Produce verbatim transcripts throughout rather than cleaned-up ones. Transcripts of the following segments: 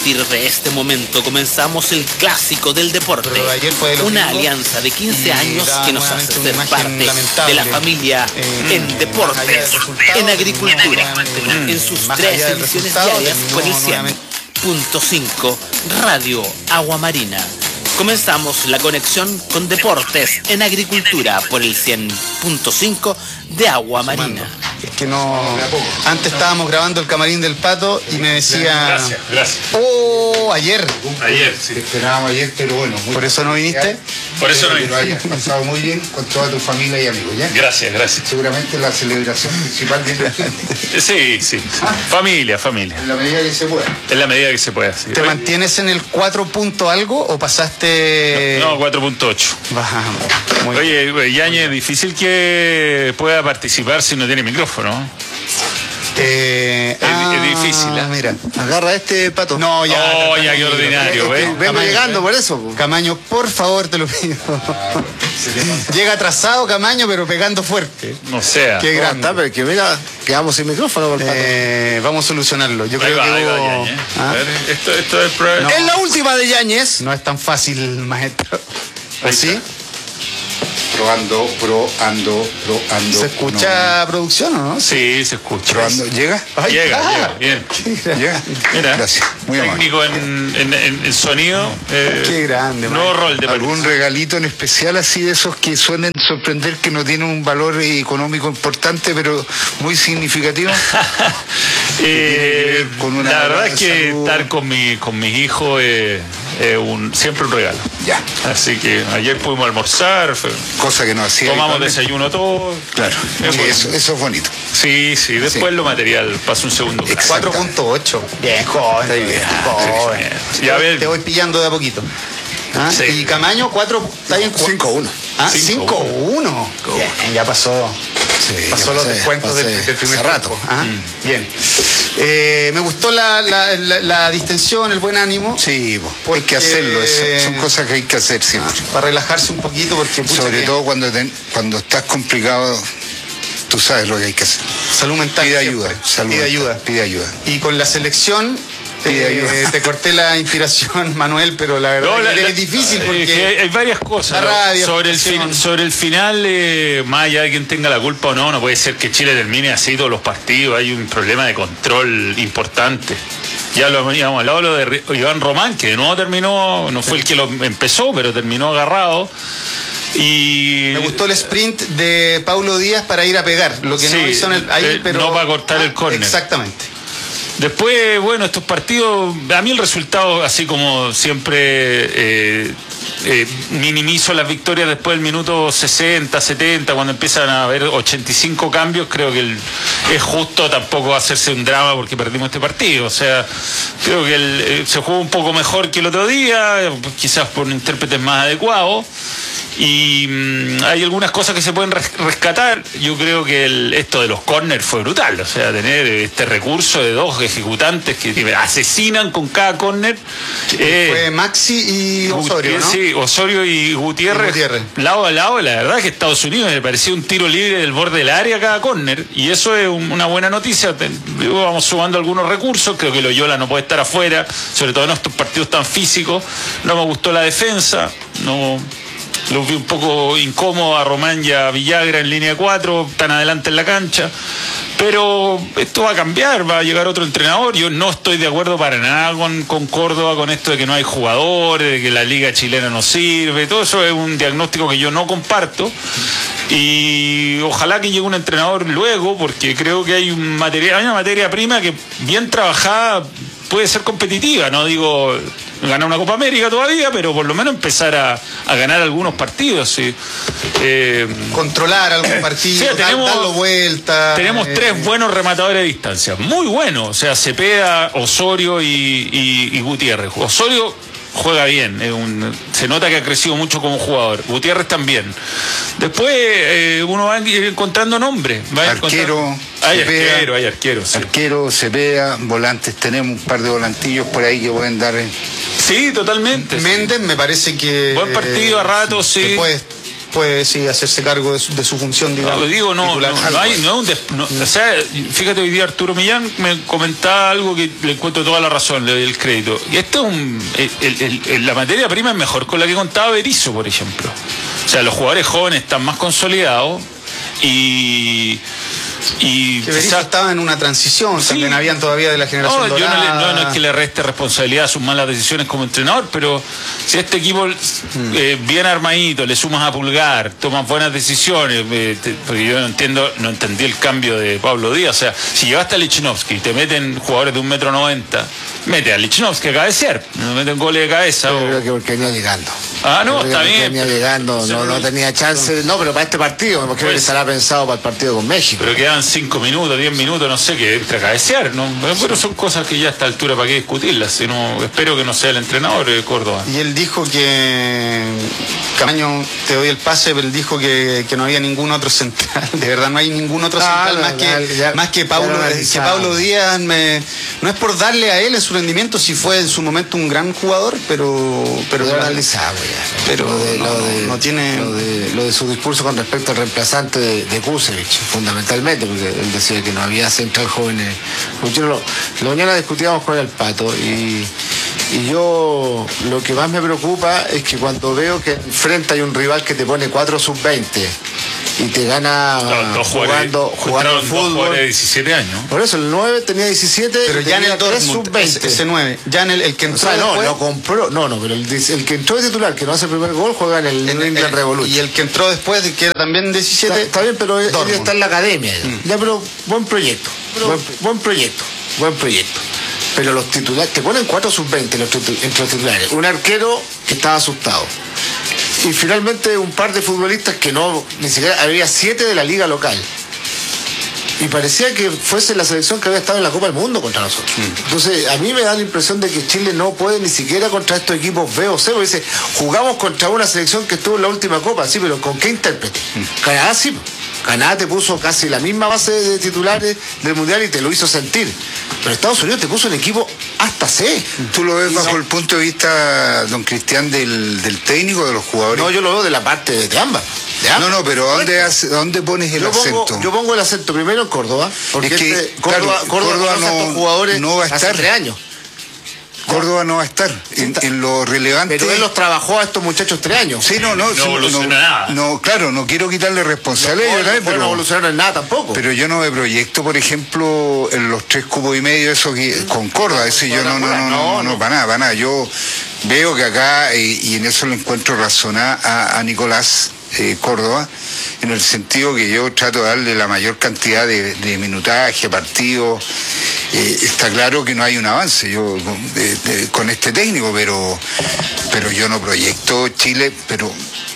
partir de este momento comenzamos el clásico del deporte. Una alianza de quince años que nos hace ser parte de la familia en deportes, en agricultura, en sus tres ediciones diarias con el cien punto cinco Radio Agua Marina. Comenzamos la conexión con deportes en agricultura por el cien punto cinco de Agua Marina. Es que no... Antes estábamos grabando el camarín del Pato y me decía... Gracias, gracias. Oh, ayer. Ayer, sí. Te esperábamos ayer, pero bueno. Muy ¿Por eso no viniste? Por eso no vine. viniste. Lo hayas pasado muy bien con toda tu familia y amigos, ¿ya? Gracias, gracias. Seguramente la celebración principal de la gente. Sí, sí. ¿Ah? Familia, familia. En la medida que se pueda. En la medida que se pueda, sí. ¿Te mantienes en el cuatro punto algo o pasaste...? No, cuatro punto ocho. Bajamos. Muy Oye, Yañez, difícil que pueda participar si no tiene micrófono. Eh, es, ah, es difícil, ¿eh? Mira, agarra este Pato. no, ya. Oh, Camaño, ya, qué ordinario, ¿ves? Vengo Camaño, llegando ¿eh? por eso. Po. Camaño, por favor, te lo pido. Llega atrasado Camaño, pero pegando fuerte. No sea. Qué No, grande. está, pero es que mira, quedamos sin micrófono por el Pato. Eh, vamos a solucionarlo. Yo Ahí creo va, que ahí va, hubo- Yañez. ¿Ah? A ver, esto, esto es prueba. No. Es la última de Yañez. No es tan fácil, maestro. Ahí ¿Así? está. Probando, probando, probando. ¿Se escucha producción o no? Sí, se escucha. Probando. ¿Llega? Ahí Llega, está. llega, bien. ¿Llega? Mira, Gracias. Muy amable. técnico en, en, en, en sonido. Eh, Qué grande, nuevo maestro. rol de ¿Algún regalito en especial así de esos que suelen sorprender, que no tienen un valor económico importante, pero muy significativo? Eh, con una la verdad buena es que salud. estar con mi con mis hijos es eh, un, siempre un regalo. Ya. Así que ayer pudimos almorzar, fue- Cosa que no hacía. tomamos habitualmente. desayuno todo. Claro. Es Sí, bueno. eso, eso es bonito. Sí, sí, después Sí. lo material pasa un segundo plano. cuatro punto ocho. Bien, joven. Está bien. Joven. Y a ver, Te voy pillando de a poquito. ¿Ah? Sí. Y Camaño, cuatro, está bien. cinco uno. Ah, Cinco cinco uno. Bien, ya pasó. Sí, Pasó ya los pasé, descuentos pasé del, del primer hace rato. tiempo. Ah, bien. Eh, me gustó la, la, la, la distensión, el buen ánimo. Sí, po, hay Porque- que hacerlo. eso son cosas que hay que hacer siempre. Para relajarse un poquito, porque pucha, Sobre que- todo cuando, te- cuando estás complicado, tú sabes lo que hay que hacer. salud mental. Pide siempre. ayuda. salud Pide mental, ayuda. Pide ayuda. Y con la selección, Pide eh, ayuda. te corté la inspiración, Manuel, pero la verdad no, la- que la- es difícil eh, porque que hay, hay varias cosas. la ¿no? rabia, sobre, el frustración. fin- sobre el final, eh, más allá de quien tenga la culpa o no, no puede ser que Chile termine así todos los partidos. Hay un problema de control importante. Ya lo habíamos hablado lo de Ri- Iván Román, que de nuevo terminó, no fue el que lo empezó, pero terminó agarrado. Y me gustó el sprint de Paulo Díaz para ir a pegar, lo que no Sí, hizo en el, ahí, eh, pero no para cortar el córner. Exactamente. Después, bueno, estos partidos, a mí el resultado, así como siempre eh, eh, minimizo las victorias después del minuto sesenta, setenta, cuando empiezan a haber ochenta y cinco cambios, creo que el- es justo tampoco hacerse un drama porque perdimos este partido. O sea, creo que el- eh, se jugó un poco mejor que el otro día, eh, quizás por intérpretes más adecuados. Y mm, hay algunas cosas que se pueden res- rescatar. Yo creo que el- esto de los corners fue brutal. O sea, tener este recurso de dos ejecutantes que que asesinan con cada corner. eh, Fue Maxi y Osorio, ¿no? Sí, Osorio y Gutiérrez, Y Gutiérrez. lado a lado. La verdad es que Estados Unidos me parecía un tiro libre del borde del área cada corner. Y eso es un- una buena noticia. Te- luego vamos sumando algunos recursos. Creo que Loyola no puede estar afuera, sobre todo en estos partidos tan físicos. No me gustó la defensa. No. Los vi un poco incómodo a Román y a Villagra en línea cuatro, tan adelante en la cancha. Pero esto va a cambiar, va a llegar otro entrenador. Yo no estoy de acuerdo para nada con, con Córdoba, con esto de que no hay jugadores, de que la liga chilena no sirve. Todo eso es un diagnóstico que yo no comparto. Y ojalá que llegue un entrenador luego, porque creo que hay, un material, hay una materia prima que bien trabajada puede ser competitiva. No digo ganar una Copa América todavía, pero por lo menos empezar a, a ganar algunos partidos. Sí. Eh, Controlar algún partido, Sí, dar- tenemos- darlo vuelta. tenemos eh, tres buenos rematadores de distancia, muy buenos. O sea, Cepeda, Osorio y, y- y Gutiérrez. Osorio juega bien, es un- se nota que ha crecido mucho como jugador. Gutiérrez también. Después eh, uno va a ir encontrando nombres. Va a Arquero, encontrar- Hay Cepeda, arquero, hay arquero, sí. Arquero, Cepeda, volantes, tenemos un par de volantillos por ahí que pueden dar. eh, Sí, totalmente. sí. Méndez me parece que... Buen partido a ratos, sí. que puede puede sí hacerse cargo de su, de su función, digamos. No, digo, no, no, no hay, no es un des, no, o sea, fíjate, hoy día Arturo Millán me comentaba algo que le encuentro toda la razón, le doy el crédito. Y esto es un, el, el, el, la materia prima es mejor con la que contaba Berizzo, por ejemplo. O sea, los jugadores jóvenes están más consolidados y... Y que Berizzo estaba en una transición, sí. También habían todavía de la generación no, yo dorada. no, le, no, no es que le reste responsabilidad a sus malas decisiones como entrenador, pero si este equipo mm. eh, bien armadito, le sumas a Pulgar, tomas buenas decisiones, eh, te, porque yo no entiendo, no entendí el cambio de Pablo Díaz, o sea, si llevaste a Lichnowsky y te meten jugadores de un metro noventa, mete a Lichnowsky a cabecear, no meten goles de cabeza. Yo o... creo que porque venía llegando. Ah, no, está bien. Venía llegando, no, no tenía chance, no, pero para este partido, porque pues, estará pensado para el partido con México. Pero quedan cinco minutos, diez minutos, no sé, que entra a cabecear, ¿no? Pero son cosas que ya a esta altura para qué discutirlas, sino, espero que no sea el entrenador de Córdoba. Y él dijo que, Camaño, te doy el pase, pero él dijo que, que no había ningún otro central, de verdad no hay ningún otro ah, central no, más, que, ya, más que Paulo, que Pablo Díaz, me, no es por darle a él en su rendimiento, si fue en su momento un gran jugador, pero... pero lo analizado ya. Pero lo de, no, lo de, no tiene... Lo de, lo de su discurso con respecto al reemplazante de, de Kusevich, fundamentalmente, porque él decía que no había central jóvenes. Lo, la mañana discutíamos con el Pato y, y yo lo que más me preocupa es que cuando veo que enfrente hay un rival que te pone cuatro sub veinte y te gana no, dos jugando, jugando fútbol. De diecisiete años. Por eso el nueve tenía diecisiete, pero ya en el sub veinte. Ese nueve, ya en el, el que entró. O sea, no, después, lo compró. No, no, pero el, el que entró de titular, que no hace el primer gol, juega en el en, England Revolution. Y el que entró después, que era también diecisiete. Está, está bien, pero él está en la academia. Ya, mm. ya pero buen proyecto. Pero, buen, buen proyecto. Buen proyecto. Pero los titulares, te ponen cuatro sub veinte entre los titulares. Un arquero que estaba asustado. Y finalmente un par de futbolistas que no, ni siquiera, había siete de la liga local. Y parecía que fuese la selección que había estado en la Copa del Mundo contra nosotros. Mm. Entonces, a mí me da la impresión de que Chile no puede ni siquiera contra estos equipos B o C. Porque dice, jugamos contra una selección que estuvo en la última Copa, sí, pero ¿con qué intérprete? Mm. Canadá sí. Canadá te puso casi la misma base de titulares del Mundial y te lo hizo sentir. Pero Estados Unidos te puso el equipo hasta C. ¿Tú lo ves bajo no. el punto de vista, don Cristian, del, del técnico, de los jugadores? No, yo lo veo de la parte de, de ambas. De ambas. No, no, pero ¿dónde, hace, ¿dónde pones el yo pongo, acento? Yo pongo el acento primero en Córdoba, porque es que, este, Córdoba, claro, Córdoba, Córdoba no, estos jugadores no va a estar. hace tres años. Córdoba no va a estar en, en lo relevante. Pero él los trabajó a estos muchachos tres años. Sí, no, no. No evoluciona no, nada. No, claro, no quiero quitarle responsabilidad. No, yo también, no, pero no evolucionaron en nada tampoco. Pero yo no me proyecto, por ejemplo, en los tres cubos y medio, eso que con Córdoba. Ese yo no, no, no, no, no, para nada, para nada. Yo veo que acá, eh, y en eso lo encuentro razonada a, a Nicolás eh, Córdoba, en el sentido que yo trato de darle la mayor cantidad de, de minutaje, partidos. Eh, está claro que no hay un avance yo de, de, con este técnico, pero pero yo no proyecto Chile, pero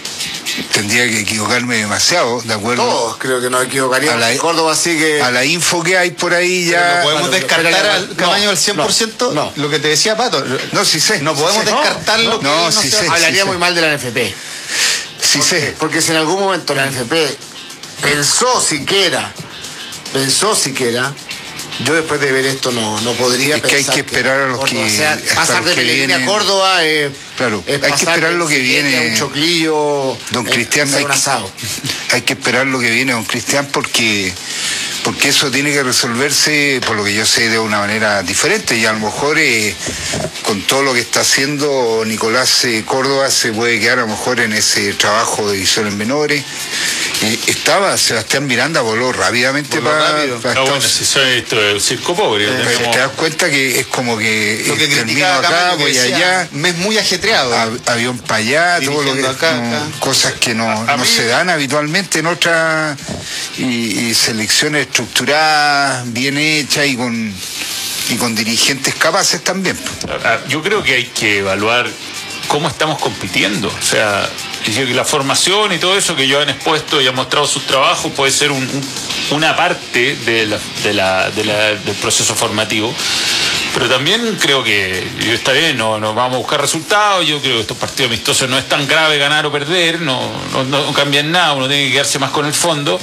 tendría que equivocarme demasiado, ¿de acuerdo? Todos creo que nos equivocaríamos. La, Córdoba sigue... A la info que hay por ahí ya... ¿No podemos bueno, descartar al Camaño al cien por ciento? No, no. Lo que te decía Pato. No, sí sé. No podemos sí sé. descartarlo. No, no, no sí sé. Hablaría sí muy sé. mal de la N F P. Sí porque, sé. Porque si en algún momento la N F P pensó siquiera, pensó siquiera... Yo después de ver esto no, no podría es que hay que esperar a los Córdoba, que... O sea, pasar de Pellegrini a Córdoba eh, claro, es hay que esperar lo que viene... Un choclillo... Don Cristian, hay, un asado. Que, hay que esperar lo que viene, don Cristian, porque... porque eso tiene que resolverse, por lo que yo sé, de una manera diferente, y a lo mejor eh, con todo lo que está haciendo Nicolás eh, Córdoba se puede quedar a lo mejor en ese trabajo de divisiones menores. Eh, estaba Sebastián Miranda, voló rápidamente voló para... rápido. Pa no, bueno, si son esto es circo pobre. Eh, tenemos... Te das cuenta que es como que lo que termino acá, voy allá. Es muy ajetreado. A, avión para allá, todo lo que, acá, no, acá. cosas que no, a, a no mí... se dan habitualmente en otras y, y selecciones estructuradas, bien hechas y con y con dirigentes capaces también. Yo creo que hay que evaluar cómo estamos compitiendo, o sea, la formación y todo eso que ellos han expuesto y han mostrado sus trabajos puede ser un, un, una parte de la, de la, de la, del proceso formativo. Pero también creo que está bien, no, no vamos a buscar resultados. Yo creo que estos partidos amistosos no es tan grave ganar o perder, no, no, no cambian nada, uno tiene que quedarse más con el fondo.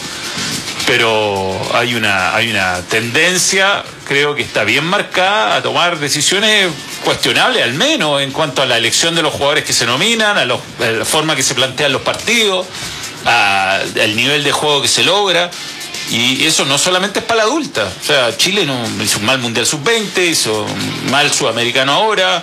Pero hay una, hay una tendencia, creo que está bien marcada, a tomar decisiones cuestionables, al menos en cuanto a la elección de los jugadores que se nominan, a, los, a la forma que se plantean los partidos. a, al nivel de juego que se logra. Y eso no solamente es para la adulta. O sea, Chile no hizo un mal Mundial sub veinte, hizo un mal Sudamericano ahora.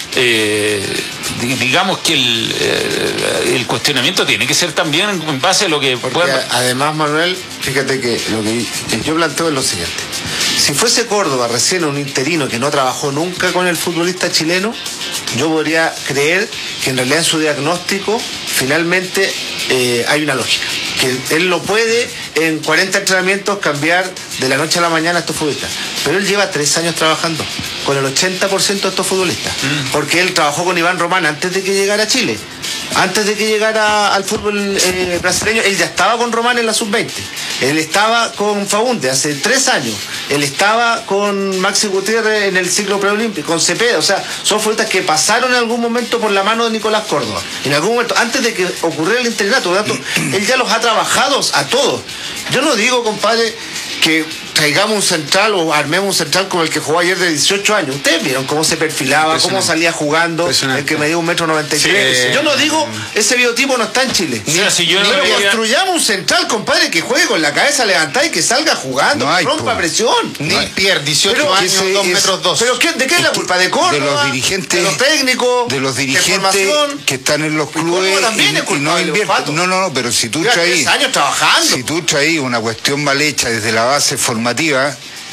Eh, digamos que el, eh, el cuestionamiento tiene que ser también en base a lo que pueda... Además, Manuel, fíjate que lo que yo planteo es lo siguiente. Si fuese Córdoba recién un interino que no trabajó nunca con el futbolista chileno, yo podría creer que en realidad en su diagnóstico finalmente eh, hay una lógica. Que él no puede en cuarenta entrenamientos cambiar de la noche a la mañana a estos futbolistas. Pero él lleva tres años trabajando con el ochenta por ciento de estos futbolistas. Mm. Porque él trabajó con Iván Román antes de que llegara a Chile. Antes de que llegara al fútbol eh, brasileño, él ya estaba con Román en la sub veinte. Él estaba con Faúnde hace tres años. Él estaba con Maxi Gutiérrez en el ciclo preolímpico, con Cepeda. O sea, son futbolistas que pasaron en algún momento por la mano de Nicolás Córdoba. En algún momento, antes de que ocurriera el interinato, él ya los ha trabajado a todos. Yo no digo, compadre, que traigamos un central o armemos un central como el que jugó ayer de dieciocho años. Ustedes vieron cómo se perfilaba, cómo salía jugando, el que medía un metro noventa y tres. Sí. Yo no digo, ese biotipo no está en Chile. O sea, si yo no Pero veía... construyamos un central, compadre, que juegue con la cabeza levantada y que salga jugando, no hay, que rompa presión. Ni no Pierre, dieciocho pero años, ese, dos metros dos. ¿Pero qué, de qué es la culpa? ¿De Córdoba? De los dirigentes, de los técnicos, de los dirigentes de que están en los clubes también y, es culpable, y no invierten. No, no, no, pero si tú traes años trabajando. Si tú traes una cuestión mal hecha desde la base formativa,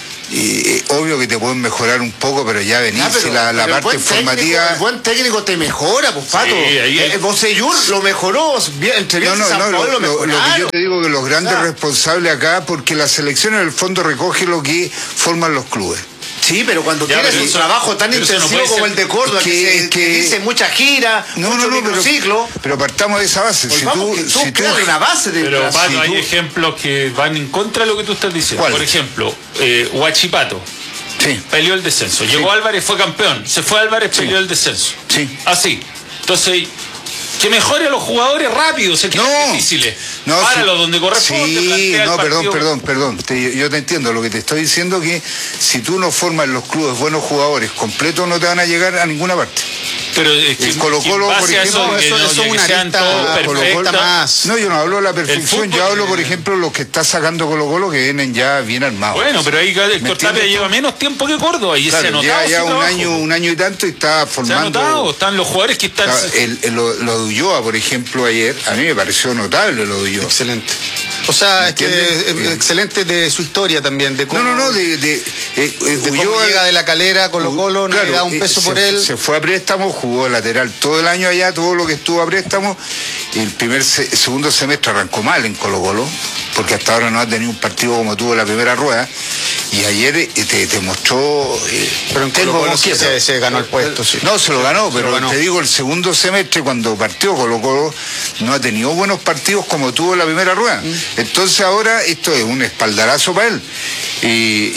y eh, obvio que te pueden mejorar un poco, pero ya venirse ah, pero, la, la parte el formativa. Técnico, el buen técnico te mejora, pues Pato. Sí, ahí, ahí. Bocellur lo mejoró, entre bien no, no, no, lo, lo, lo, lo que yo te digo que los grandes ah. responsables acá, porque la selección en el fondo recoge lo que forman los clubes. Sí, pero cuando ya, tienes pero un eso, trabajo tan intensivo no como ser, el de Córdoba, que, que, se, que, que dice mucha gira, no, mucho no, no, microciclo. Pero, pero partamos de esa base. Si tú, tú si tú una base de Pero, Pato, si tú... hay ejemplos que van en contra de lo que tú estás diciendo. ¿Cuál? Por ejemplo, eh, Huachipato. Sí. Peleó el descenso. Llegó sí. Álvarez, fue campeón. Se fue Álvarez, sí. peleó el descenso. Sí. Así. Entonces, que mejore a los jugadores rápido, se quedan no, difíciles. No, Páralo sí, donde corresponde. Sí, no, perdón, perdón, perdón. Te, yo te entiendo. Lo que te estoy diciendo que si tú no formas en los clubes buenos jugadores completos, no te van a llegar a ninguna parte. Pero es que, el Colo Colo, por ejemplo, eso, eso, eso es una lista perfecta más. No, yo no hablo de la perfección, yo hablo, por ejemplo, los que está sacando Colo Colo que vienen ya bien armados. Bueno, pero ahí Héctor Tapia lleva menos tiempo que Córdoba y claro, se ha notado. Ya, ya un año, un año y tanto y está formando. Se ha notado, están los jugadores que están. Claro, el, el, lo, lo de Ulloa, por ejemplo, ayer, a mí me pareció notable lo de Ulloa. Excelente. O sea, es que es excelente de su historia también. De cómo, no, no, no, de, de, eh, de Ulloa, cómo llega de la Calera, Colo Colo, no claro, le da un peso eh, por se, él. Se fue a préstamo, jugó lateral todo el año allá, todo lo que estuvo a préstamo. El primer se, segundo semestre arrancó mal en Colo Colo, porque hasta ahora no ha tenido un partido como tuvo la primera rueda. Y ayer eh, te, te mostró. Eh, pero en Colo Colo sí se, se ganó el puesto, sí. No, se lo ganó, pero lo ganó. Te digo, el segundo semestre, cuando partió Colo Colo, no ha tenido buenos partidos como tuvo la primera rueda. Mm. Entonces ahora esto es un espaldarazo para él. ¿Y,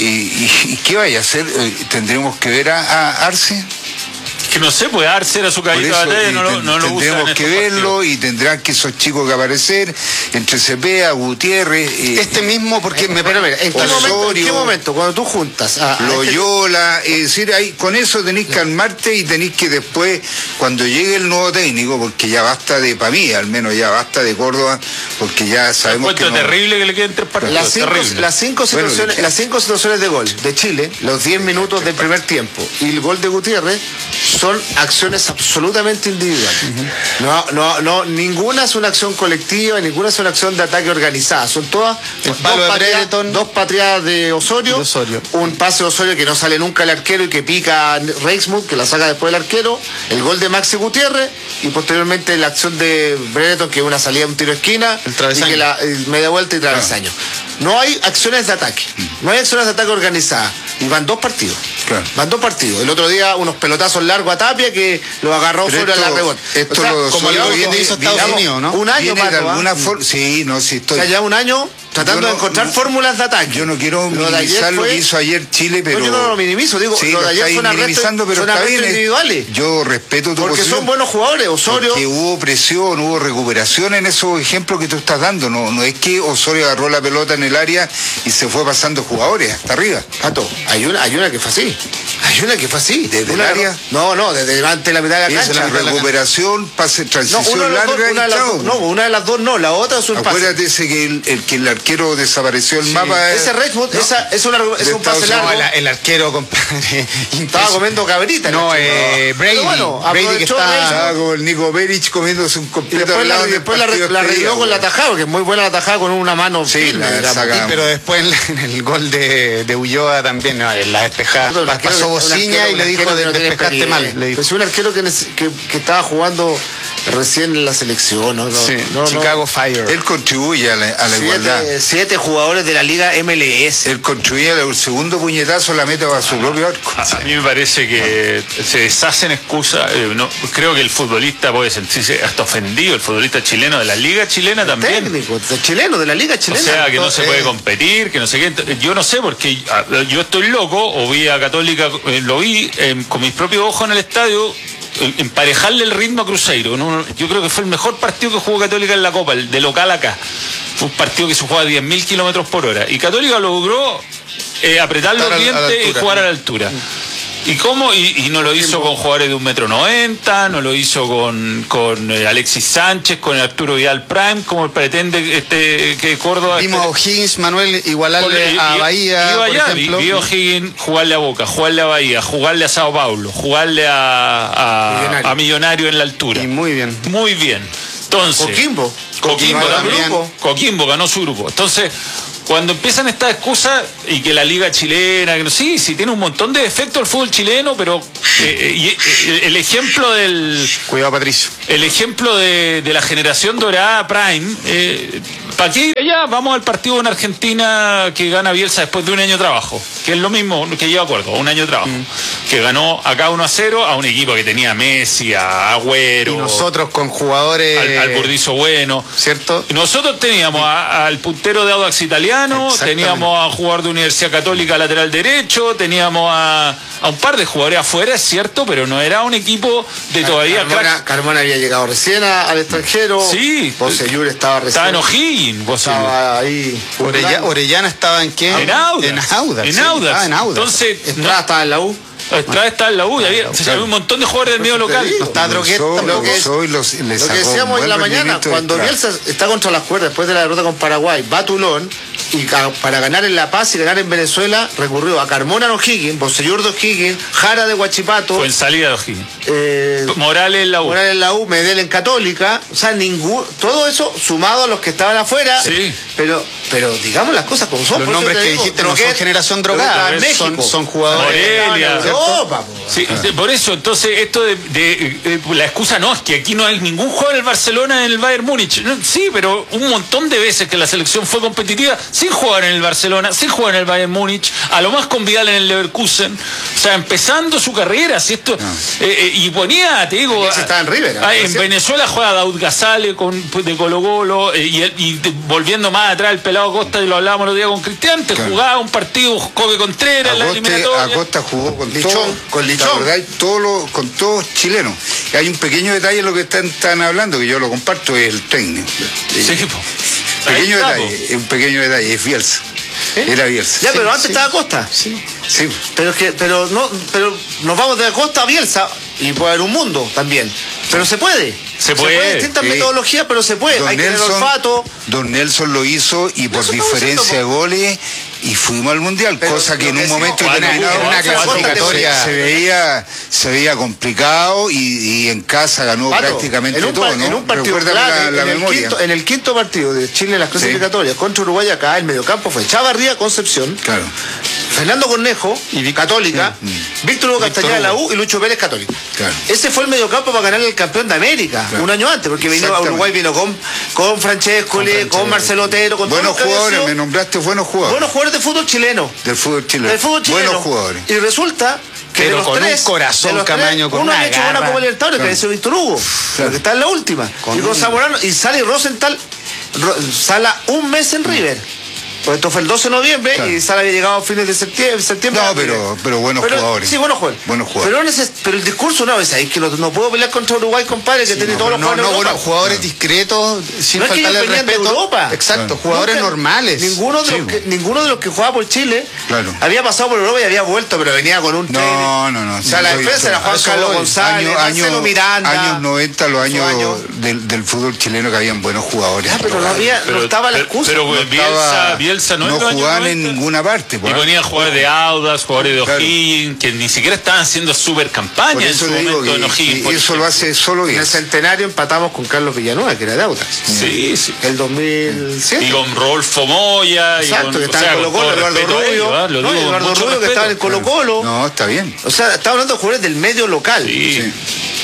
y, y, y qué vaya a hacer? ¿Tendremos que ver a, a Arce? Que no sé, pues Arce era su caballito de batalla, no, lo, no lo tendremos que verlo partidos. Y tendrán que esos chicos que aparecer entre Cepeda, Gutiérrez eh, este mismo, porque eh, me pero, mira, ¿en, qué momento, ¿en qué momento cuando tú juntas a, a Loyola, este... es decir, ahí con eso tenéis que armarte y tenéis que después, cuando llegue el nuevo técnico, porque ya basta de, para mí al menos ya basta de Córdoba, porque ya sabemos que no... terrible que le queden tres partidos. Las cinco, las cinco situaciones, bueno, las cinco situaciones de gol de Chile, los diez minutos del primer tiempo y el gol de Gutiérrez son acciones absolutamente individuales. Uh-huh. No, no, no, ninguna es una acción colectiva, ninguna es una acción de ataque organizada. Son todas dos, patria, dos patriadas de Osorio, de Osorio, un pase de Osorio que no sale nunca el arquero y que pica Reichsmuth, que la saca después el arquero, el gol de Maxi Gutiérrez y posteriormente la acción de Brereton, que es una salida de un tiro de esquina y que la eh, media vuelta y travesaño. Claro. No hay acciones de ataque, no hay acciones de ataque organizadas. Y van dos partidos. Claro. Van dos partidos. El otro día unos pelotazos largos a Tapia que lo agarró pero sobre esto, la rebote. Esto o sea, lo como lo viene hizo Estados Unidos, ¿no? Un año, Pato, de alguna forma, sí, no, sí estoy. O sea, ya un año tratando no, de encontrar no, fórmulas de ataque. Yo no quiero minimizar lo que hizo ayer Chile, pero... No, yo no lo minimizo, digo, sí, lo de ayer son arrestos, pero son arrestos individuales. Yo respeto tu porque posición. Son buenos jugadores, Osorio... Porque hubo presión, hubo recuperación en esos ejemplos que tú estás dando. No, no es que Osorio agarró la pelota en el área y se fue pasando jugadores hasta arriba. Pato, hay una, hay una que fue así. Hay una que fue así. ¿Desde el área? No, no, desde delante de la mitad de la cancha. La recuperación, pase, transición no, larga dos, una y chao. No, una de las dos no, la otra es un pase. Acuérdate ese que el, el que el arquero desapareció el sí. mapa. Ese Redwood, no, esa, es, una, es un pase largo. No, el, el arquero, compadre. Estaba comiendo cabrita. No, eh, Brady. Bueno, Brady que está... Estaba con el Nico Beric comiéndose un completo. Y después la, después la, la arregló con la tajada, que es muy buena la tajada con una mano. Sí, firme, la sí, pero después en el gol de, de Ulloa también, no, en la despejada. No, pasó bociña y le dijo, de, despejaste mal. Le dijo. Es un arquero que, que, que estaba jugando recién en la selección, ¿no? no, sí, no Chicago no. Fire. Él contribuye a la, a la siete, igualdad. Siete jugadores de la Liga M L S. Él contribuye al segundo puñetazo, la meta a su ah, propio arco. A, a mí me parece que se deshacen excusas. Eh, no, creo que el futbolista puede sentirse hasta ofendido, el futbolista chileno de la Liga chilena el también. Técnico, de chileno, de la Liga chilena. O sea, que no se puede competir, que no sé qué. Yo no sé, porque yo estoy loco, o vi a Católica, eh, lo vi eh, con mis propios ojos en el estadio, emparejarle el ritmo a Cruzeiro. ¿no? Yo creo que fue el mejor partido que jugó Católica en la Copa, el de local acá. Fue un partido que se jugaba a diez mil kilómetros por hora. Y Católica logró eh, apretar los dientes y jugar a la altura. ¿Y cómo? Y, y no lo hizo con jugadores de un metro noventa, no lo hizo con, con eh, Alexis Sánchez, con el Arturo Vidal Prime, como pretende este que Córdoba... Vimos a O'Higgins, Manuel, igualarle y, a Bahía, iba por allá, ejemplo. Vi a O'Higgins jugarle a Boca, jugarle a Bahía, jugarle a Sao Paulo, jugarle a, a, Millonario. a Millonario en la altura. Y muy bien. Muy bien. Entonces... Coquimbo. Coquimbo también. Coquimbo ganó su grupo. Entonces... Cuando empiezan estas excusas y que la liga chilena, que no, sí, sí, tiene un montón de defectos el fútbol chileno, pero eh, y, eh, el ejemplo del... Cuidado, Patricio. El ejemplo de, de la generación dorada Prime, eh, ¿para qué ir allá? Vamos al partido en Argentina que gana Bielsa después de un año de trabajo, que es lo mismo que yo acuerdo, un año de trabajo, mm. que ganó acá uno a cero a un equipo que tenía a Messi, a Agüero. Y nosotros con jugadores... Al, al Burdizo Bueno. ¿Cierto? Nosotros teníamos a, al puntero de Audax Italiano, teníamos a jugador de Universidad Católica lateral derecho, teníamos a, a un par de jugadores afuera, es cierto, pero no era un equipo de todavía... Carmona, Carmona había llegado recién a, al extranjero. Sí. Bocellur estaba recién. Estaba en O'Higgins. Estaba ahí. Orellana, Orellana estaba en qué? En Audax. En Audax. En Audax. Sí, en Audax. Entonces, Estrada no, estaba en la U. Estrada estaba en la U y había, claro. había un montón de jugadores del medio local. No está Droguet Lo que, soy, los, lo que decíamos en la mañana, cuando Bielsa está contra las cuerdas después de la derrota con Paraguay, va a Toulon y para ganar en La Paz y ganar en Venezuela recurrió a Carmona de O'Higgins, Bocellur de O'Higgins, Jara de Huachipato. Fue en salida de O'Higgins. Eh, Morales en la U. Morales en la U, Medel en Católica. O sea, ningún, todo eso sumado a los que estaban afuera. Sí. Pero, pero digamos las cosas como son. Los nombres que digo, dijiste Droguet, no son generación drogada. Son, son jugadores. Morelia. Europa, sí, ah. Por eso, entonces, esto de, de, de, de la excusa no es que aquí no hay ningún jugador del Barcelona en el Bayern Múnich. No, sí, pero un montón de veces que la selección fue competitiva sin jugar en el Barcelona, sin jugar en el Bayern Múnich, a lo más con Vidal en el Leverkusen, o sea, empezando su carrera, si esto no. eh, eh, y ponía, te digo, estaba en River, ah, en Venezuela juega Daud Gazale con de Colo Colo eh, y, y de, volviendo más atrás el pelado Costa, y lo hablábamos los días con Cristian, te claro. jugaba un partido Coque Contreras en la eliminatoria. Acosta jugó con Lichón, todo, con Lichón, verdad, todo lo, con todos chilenos. Y hay un pequeño detalle en lo que están, están hablando, que yo lo comparto, es el técnico. Sí, sí pequeño está, detalle, un pequeño detalle, es Bielsa. ¿Eh? Era Bielsa. Ya, sí, pero antes sí. estaba Acosta. Sí. Sí. Pero es que, pero no, pero nos vamos de Acosta a Bielsa y puede haber un mundo también. Pero se puede. Se puede. Se puede distintas sí. metodologías, pero se puede. Don Hay Nelson, que tener olfato. Don Nelson lo hizo y por diferencia de goles y fuimos al mundial, pero cosa que en un momento determinado una clasificatoria se veía se veía complicado y, y en casa ganó Pato, prácticamente en un, todo, ¿no? En un partido clave, la, la en, memoria. El quinto, en el quinto partido de Chile en las clasificatorias sí. contra Uruguay, acá el mediocampo fue Chavarría, Concepción, claro. Fernando Cornejo, y Católica, mm, mm. Víctor Hugo Castañeda de la U y Lucho Pérez, Católica. Claro. Ese fue el mediocampo para ganar el campeón de América, claro. un año antes, porque vino a Uruguay vino con, con Francescoli, con, con Marcelo Otero, con buenos todos los jugadores, me nombraste buenos jugadores. Buenos jugadores de fútbol chileno. Del fútbol chileno. Del fútbol chileno. Buenos jugadores. Y resulta que pero de los con tres, un corazón, de los Camaño, tres, con uno una ha hecho garra. una Copa Libertadores, claro. que es Víctor Hugo, claro. que está en la última. Con y con Zamorano, y sale Rosenthal, sala un mes en River. Pues esto fue el doce de noviembre claro. y Sala había llegado a fines de septiembre. septiembre no, pero, pero buenos pero, jugadores. Sí, buenos jugadores. Buenos jugadores. Pero, ese, pero el discurso no es ahí, que no, no puedo pelear contra Uruguay, compadre, que sí, tiene no, todos los no, jugadores. No, no, buenos jugadores discretos, sin no faltarle el respeto. De Europa. Exacto, claro. jugadores Nunca, normales. Ninguno de, sí, los que, ninguno de los que jugaba por Chile claro. había pasado por Europa y había vuelto, pero venía con un no, tren. No, no, no. O sea, la defensa era Juan Carlos González, Marcelo Miranda. Años noventa, los años, años. Del, del fútbol chileno que habían buenos jugadores. Ah, pero no había, pero, no estaba la excusa. Pero, pero no Bielsa, estaba, Bielsa no, no jugaban en ninguna parte. Y ponían jugadores de Audax, jugadores de O'Higgins, claro. que ni siquiera estaban haciendo super campaña en su momento que, en O'Higgins. Y eso lo hace solo bien. En el centenario empatamos con Carlos Villanueva, que era de Audax. Sí, sí. El dos mil siete. Y con Rodolfo Moya. Exacto, y con, que estaba en Colo Colo, Eduardo Rubio. Ellos, no, Eduardo Rubio que estaba en Colo Colo. No, está bien. O sea, estaba hablando de jugadores del medio local. Sí. sí.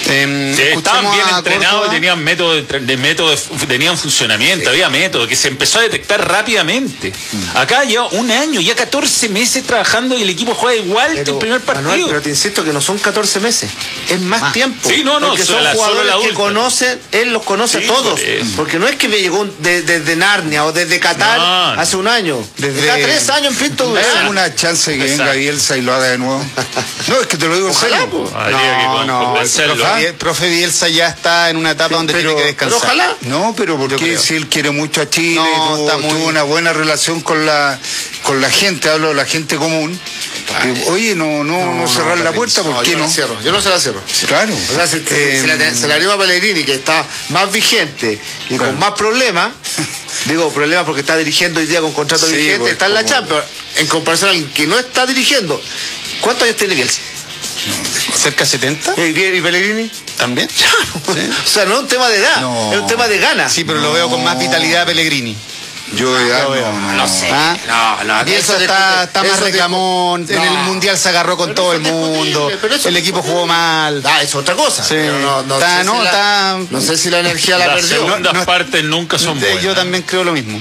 Eh, estaban bien entrenados, tenían método de, de método de, tenían funcionamiento, sí. había método que se empezó a detectar rápidamente. Mm. Acá lleva un año, ya catorce meses trabajando y el equipo juega igual pero, que el primer partido. Manuel, pero te insisto que no son catorce meses, es más ah. tiempo. Sí, no, no, porque son la, jugadores que conocen, él los conoce sí, a todos. Por porque no es que me llegó desde de, de Narnia o desde Qatar no, no. hace un año. Desde cada tres años en Pinto Durán. ¿Hay alguna chance de que venga Bielsa y lo haga de nuevo? No, es que te lo digo en serio. No, no, el profe Bielsa ya está en una etapa sí, donde pero, tiene que descansar. Pero ojalá. No, pero porque si él quiere mucho a Chile, no, tuvo, muy... tuvo una buena relación con la con la gente, hablo de la gente común. Que, oye, no, no, no, no cerrar no, la puerta, ¿por no, qué yo no? La cierro, yo no se la cierro. Claro. O sea, se, eh, se, la, se la dio a Pellegrini, que está más vigente y claro. con más problemas. Digo, problemas porque está dirigiendo hoy día con contrato sí, vigente, está en la como... Champions. En comparación a alguien que no está dirigiendo. ¿Cuántos años tiene Bielsa? No, cerca de setenta. ¿Y, y Pellegrini? También. Sí. O sea, no es un tema de edad, no. es un tema de ganas. Sí, pero no. lo veo con más vitalidad Pellegrini. Yo de edad no, no, no, no sé. ¿Ah? No, no, eso está, está más reclamón. En el Mundial se agarró con pero todo el mundo. El equipo jugó mal. Ah, es otra cosa. Sí. Pero no, no, está, sé no, si la, está... no sé si la energía la Las perdió. segundas no, no, partes nunca son buenas. Yo también creo lo mismo.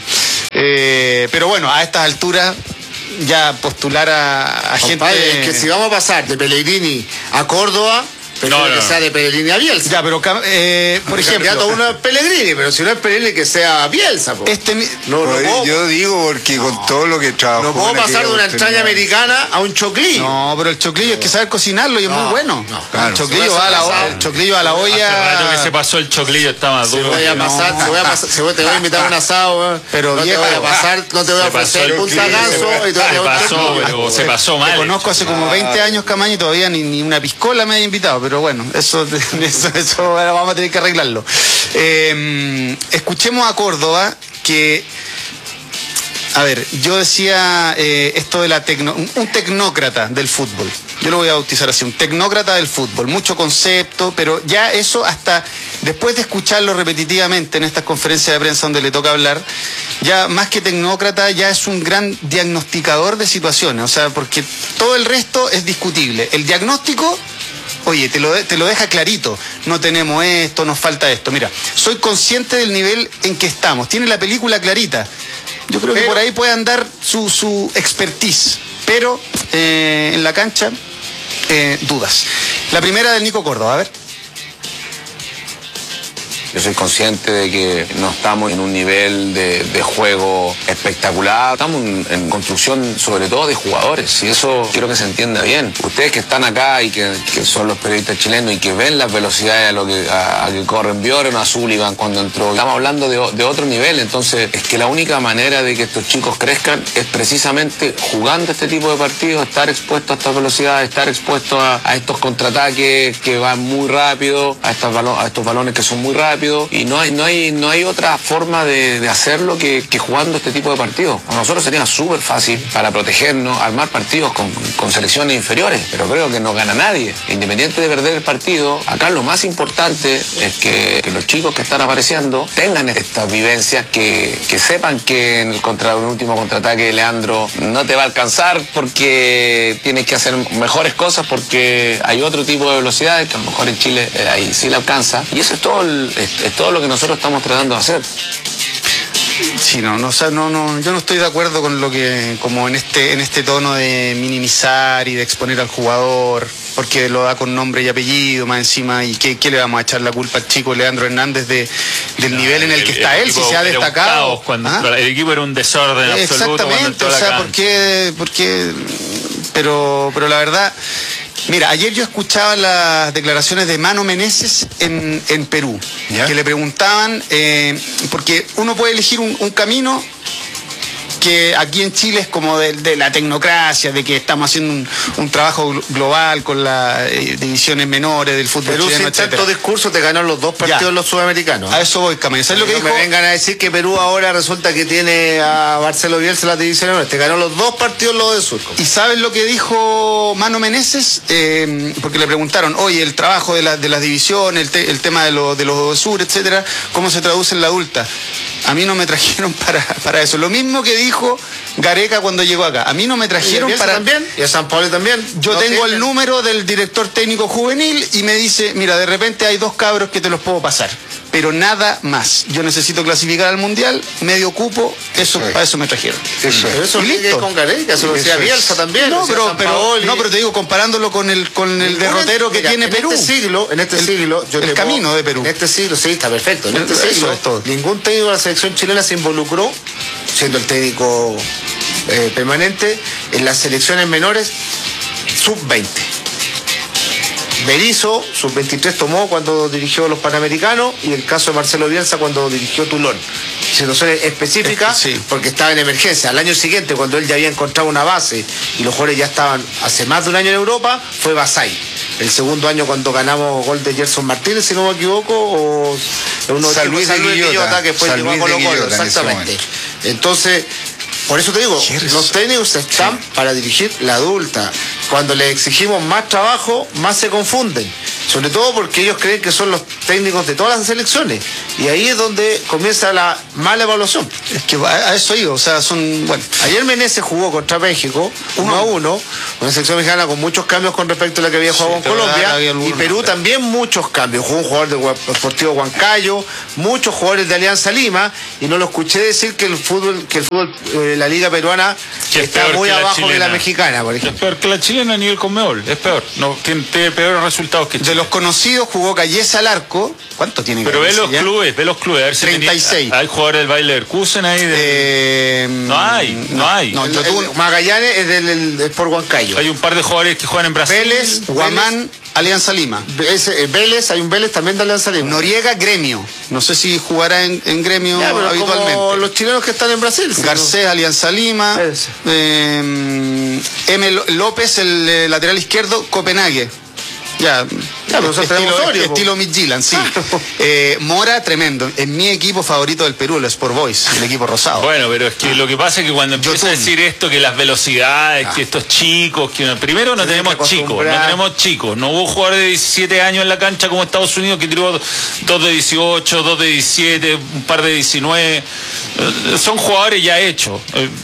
Eh, pero bueno, a estas alturas ya postular a, a Compadre, gente... es que si vamos a pasar de Pellegrini a Córdoba... No, no, que sea de Pellegrini a Bielsa. Ya, pero eh, por ejemplo, candidato uno es Pellegrini, pero si no es Pellegrini que sea Bielsa. Po. Este no, no pues, puedo, yo digo porque no, con todo lo que trabajó. No puedo pasar de una entraña americana a un choclillo. No, pero el choclillo no. es que saber cocinarlo y es no, muy bueno. No, claro. El choclillo va a la olla, el choclillo a la olla. Hace que se pasó el choclillo, está más duro. Te voy a pasar, te voy a pasar, te voy a invitar a un asado, pero no te voy a pasar, no te voy a ofrecer un tagazo y te voy a pasó, pero se pasó mal. Te conozco hace como veinte años, Camaño, y todavía ni, ni una piscola me ha invitado, pero bueno, eso Eso, eso vamos a tener que arreglarlo. Eh, escuchemos a Córdoba que, a ver, yo decía eh, esto de la tecno, un tecnócrata del fútbol. Yo lo voy a bautizar así, un tecnócrata del fútbol. Mucho concepto, pero ya eso hasta después de escucharlo repetitivamente en estas conferencias de prensa donde le toca hablar, ya más que tecnócrata ya es un gran diagnosticador de situaciones. O sea, porque todo el resto es discutible. El diagnóstico... Oye, te lo, te lo deja clarito. No tenemos esto, nos falta esto. Mira, soy consciente del nivel en que estamos. Tiene la película clarita. Yo creo pero, que por ahí puede andar su, su expertise. Pero eh, en la cancha, eh, dudas. La primera del Nico Córdoba, a ver. Yo soy consciente de que no estamos en un nivel de, de juego espectacular. Estamos en, en construcción sobre todo de jugadores y eso quiero que se entienda bien. Ustedes que están acá y que, que son los periodistas chilenos y que ven las velocidades a lo que, a, a que corren, vieron a Sullivan cuando entró. Estamos hablando de, de otro nivel, entonces es que la única manera de que estos chicos crezcan es precisamente jugando este tipo de partidos, estar expuesto a estas velocidades, estar expuesto a, a estos contraataques que van muy rápido, a, estas balo, a estos balones que son muy rápidos. Y no hay, no hay, no hay otra forma de, de hacerlo que, que jugando este tipo de partidos. A nosotros sería súper fácil para protegernos, armar partidos con, con selecciones inferiores, pero creo que no gana nadie. Independiente de perder el partido, acá lo más importante es que, que los chicos que están apareciendo tengan estas vivencias, que, que sepan que en el, contra, el último contraataque de Leandro no te va a alcanzar porque tienes que hacer mejores cosas porque hay otro tipo de velocidades que a lo mejor en Chile eh, ahí sí le alcanza. Y eso es todo el, es, es todo lo que nosotros estamos tratando de hacer. Sí, no, no, o sea, no, no, yo no estoy de acuerdo con lo que, como en este, en este tono de minimizar y de exponer al jugador. porque lo da con nombre y apellido más encima, y qué, qué le vamos a echar la culpa al chico Leandro Hernández de, del no, nivel en el, el que está el él, si se ha destacado. Cuando ¿Ah? El equipo era un desorden absoluto. Exactamente, o sea, ¿por qué, por qué? Pero, pero la verdad, mira, ayer yo escuchaba las declaraciones de Mano Meneses en, en Perú, ¿ya? Que le preguntaban, eh, porque uno puede elegir un, un camino que aquí en Chile es como de, de la tecnocracia, de que estamos haciendo un, un trabajo global con las eh, divisiones menores del fútbol Perú, chileno, sin etcétera. tanto discurso te ganó los dos partidos ya. Los sudamericanos. A eso voy, Camaño. ¿Sabes lo que no dijo? me vengan a decir que Perú ahora resulta que tiene a Marcelo Bielsa en las divisiones menores. Te ganó los dos partidos los de Surco. ¿Y sabes lo que dijo Mano Meneses? Eh, porque le preguntaron, oye, el trabajo de, la, de las divisiones, el, te, el tema de, lo, de los sur, etcétera, ¿cómo se traduce en la adulta? A mí no me trajeron para, para eso. Lo mismo que dijo Gareca cuando llegó acá. A mí no me trajeron ¿Y para... también? ¿Y a San Pablo también? Yo no tengo tienen. el número del director técnico juvenil y me dice, mira, de repente hay dos cabros que te los puedo pasar, pero nada más. Yo necesito clasificar al Mundial, medio cupo, eso, eso para eso me trajeron. Eso, pero eso listo. Con Gareca, se lo decía Bielsa también. No, pero, pero, no, pero te digo, comparándolo con el, con el derrotero que mira, tiene en Perú. En este siglo, en este el, siglo... Yo el camino puedo, de Perú. En este siglo, sí, está perfecto. En este eso siglo, es todo. Ningún técnico de la selección chilena se involucró, siendo el técnico eh, permanente, en las selecciones menores sub veinte. Berizzo, sub veintitrés tomó cuando dirigió los Panamericanos, y el caso de Marcelo Bielsa cuando dirigió Toulon. Situaciones específicas, es que sí. Porque estaba en emergencia. Al año siguiente, cuando él ya había encontrado una base y los jugadores ya estaban hace más de un año en Europa, fue Basay. El segundo año cuando ganamos gol de Gerson Martínez, si no me equivoco, o uno San Luis de Guillota, que fue llegó a Colo Colo, exactamente. Entonces, por eso te digo, los técnicos están sí. para dirigir la adulta. Cuando les exigimos más trabajo, más se confunden. Sobre todo porque ellos creen que son los técnicos de todas las selecciones. Y ahí es donde comienza la mala evaluación. Es que a eso iba, o sea, son... Bueno, ayer Meneses jugó contra México, uno a uno, una selección mexicana con muchos cambios con respecto a la que había jugado sí, con Colombia. Y Perú pero... también muchos cambios. Jugó un jugador de Deportivo Huancayo, muchos jugadores de Alianza Lima, y no lo escuché decir que el fútbol, que el fútbol, eh, la liga peruana está muy abajo chilena. que la mexicana, por ejemplo. Es peor que la chilena a nivel Conmebol, es peor. No, tiene, tiene peores resultados que Chile. De los conocidos jugó Calleza al arco. ¿Cuánto tiene Pero ve los ya? clubes, ve los clubes. A ver si treinta y seis. Tenía, hay jugadores del Bayer Leverkusen ahí. De... Eh, no hay, no, no hay. No, el, el, Magallanes es del el, es por Huancayo. Hay un par de jugadores que juegan en Brasil. Vélez, Guamán, Alianza Lima. Ese, Vélez, hay un Vélez también de Alianza Lima. Noriega, Gremio. No sé si jugará en, en Gremio ya, pero habitualmente. Como los chilenos que están en Brasil. Garcés, Alianza Lima. Eh, M. López, el eh, lateral izquierdo, Copenhague. Ya, ya pero estilo, Osorio, estilo Midtjylland, sí. eh, Mora, tremendo. Es mi equipo favorito del Perú, el Sport Boys, el equipo rosado. Bueno, pero es que lo que pasa es que cuando empieza a decir esto, que las velocidades, ah. que estos chicos, que primero no tenemos chicos, no tenemos chicos. No hubo jugadores de diecisiete años en la cancha como Estados Unidos que tiró dos de dieciocho, dos de diecisiete, un par de diecinueve. Son jugadores ya hechos.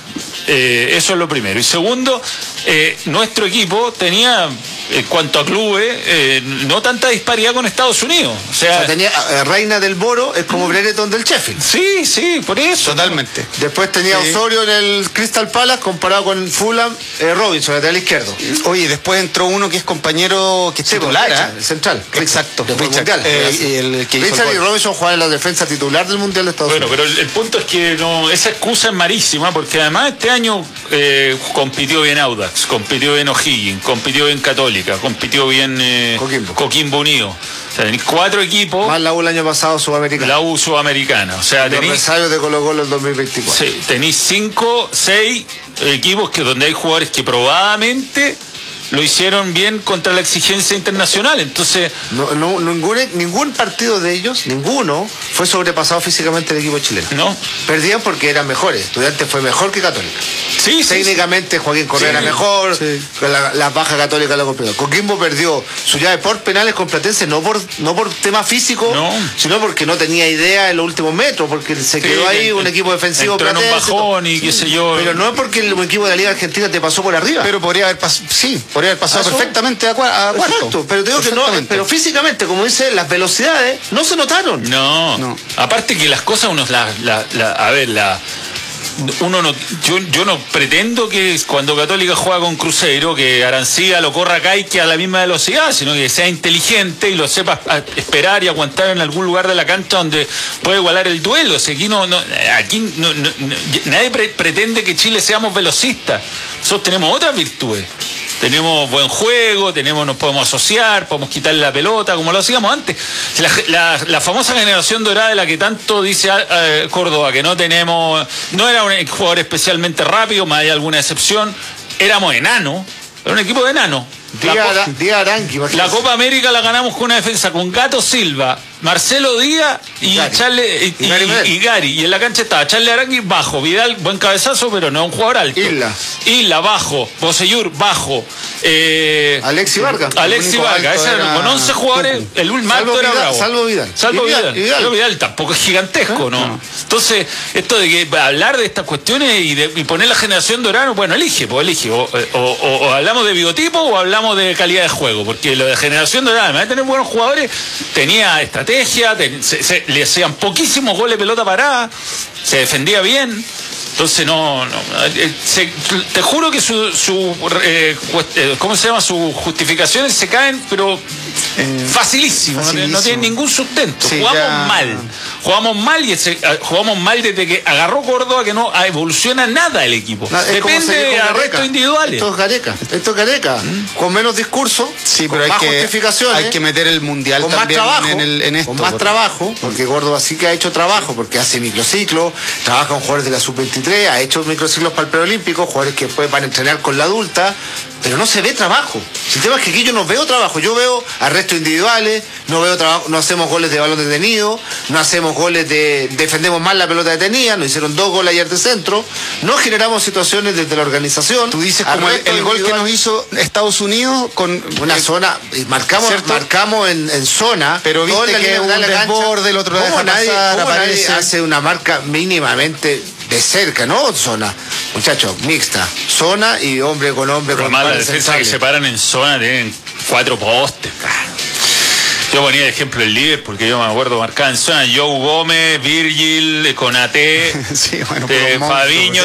Eh, eso es lo primero. Y segundo, eh, nuestro equipo tenía, en cuanto a clubes, eh, no tanta disparidad con Estados Unidos. O sea, o sea tenía eh, Reina del Boro, es como Brereton del Sheffield. Sí, sí, por eso. Totalmente. Después tenía sí. Osorio en el Crystal Palace comparado con Fulham, eh, Robinson, lateral izquierdo. Oye, después entró uno que es compañero que es sí, titular, Richard, el central. Exacto. Después Richard, mundial. Eh, el que Richard hizo y Robinson juegan en la defensa titular del Mundial de Estados bueno, Unidos. Bueno, pero el, el punto es que no, esa excusa es malísima, porque además este año eh, compitió bien Audax, compitió bien O'Higgins, compitió bien Católica, compitió bien eh, Coquimbo. Coquimbo Unido. O sea, tenéis cuatro equipos. Más la U el año pasado sudamericana. La U sudamericana. O sea, los tenéis. adversarios de Colo Colo el dos mil veinticuatro. Sí, tenéis cinco, seis equipos que donde hay jugadores que probadamente lo hicieron bien contra la exigencia internacional. Entonces. No, no, ningún, ningún partido de ellos, ninguno, fue sobrepasado físicamente el equipo chileno. No. Perdían porque eran mejores. Estudiantes fue mejor que Católica. Sí, Técnicamente sí, Joaquín Correa sí, era mejor, sí. la, la baja Católica lo completó. Coquimbo perdió su llave por penales con Platense, no por no por tema físico, no. sino porque no tenía idea en los últimos metros, porque se quedó sí, ahí el, un equipo defensivo Platense. Un bajón y qué sé yo. Pero no es porque el equipo de la Liga Argentina te pasó por arriba. Pero podría haber pasado, sí, podría haber pasado perfectamente a, a cuarto. Exacto, pero te digo que no, pero físicamente, como dice, las velocidades no se notaron. No, no. Aparte que las cosas uno las, la, la, a ver, la uno no, yo, yo no pretendo que cuando Católica juega con Cruzeiro, que Arancía lo corra acá y que a la misma velocidad, sino que sea inteligente y lo sepa esperar y aguantar en algún lugar de la cancha donde puede igualar el duelo. O sea, aquí no, no, aquí no, no, no, nadie pre pretende que Chile seamos velocistas. Nosotros tenemos otras virtudes. Tenemos buen juego, tenemos, nos podemos asociar, podemos quitarle la pelota, como lo hacíamos antes. La, la, la famosa generación dorada de la que tanto dice eh, Córdoba, que no tenemos, no era un jugador especialmente rápido, más hay alguna excepción, éramos enanos, era un equipo de enanos. La, Díaz Arangui, la Copa América la ganamos con una defensa con Gato Silva, Marcelo Díaz y Gary. Charle, y, y, y, Gary y Gary. Y en la cancha estaba Charle Arangui bajo, Vidal, buen cabezazo, pero no es un jugador alto. Isla. Isla bajo, Bosellur bajo. Eh, Alexi Vargas. Alexi Vargas, ese era, con once jugadores, el último alto era Bravo. Salvo Vidal. Salvo Vidal. Vidal. Vidal. Salvo Vidal tampoco es gigantesco, ¿Eh? ¿no? no. Entonces, esto de que hablar de estas cuestiones y, de, y poner la generación dorada, bueno, elige, pues elige. O, o, o, o hablamos de biotipo o hablamos de calidad de juego, porque lo de generación dorada, además de tener buenos jugadores, tenía estrategia, ten, se, se, le hacían poquísimos goles de pelota parada, se defendía bien. Entonces no, no se, te juro que su, su eh, ¿cómo se llama? Sus justificaciones se caen, pero eh, facilísimo, facilísimo. No, no tienen ningún sustento. Sí, jugamos ya... mal, jugamos mal y ese, jugamos mal desde que agarró Córdoba, que no evoluciona nada el equipo. No, depende de arrestos individuales. Esto es Gareca, esto es Gareca, ¿Mm? Con menos discurso, sí, pero con hay más que, justificaciones, hay que meter el mundial con también más trabajo, en, el, en esto. Con más porque... trabajo, porque Córdoba sí que ha hecho trabajo, porque hace microciclos, trabaja con jugadores de la sub veintitrés, ha hecho microciclos para el preolímpico, jugadores que después van a entrenar con la adulta, pero no se ve trabajo. El tema es que aquí yo no veo trabajo, yo veo arrestos individuales, no veo trabajo, no hacemos goles de balón detenido, no hacemos goles de, defendemos mal la pelota detenida, nos hicieron dos goles ayer de centro, no generamos situaciones desde la organización. Tú dices como el, el gol que nos hizo Estados Unidos con una el, zona, marcamos, marcamos en, en zona, pero viste que la un desborde, el otro lo deja nadie, pasar, nadie hace una marca mínimamente de cerca, ¿no? Zona. Muchachos, mixta. Zona y hombre con hombre. Pero con más la defensa que se paran en zona tienen cuatro postes. Yo ponía de ejemplo el líder porque yo me acuerdo marcaba en zona Joe Gómez, Virgil, Konaté, sí, bueno, eh, Fabiño.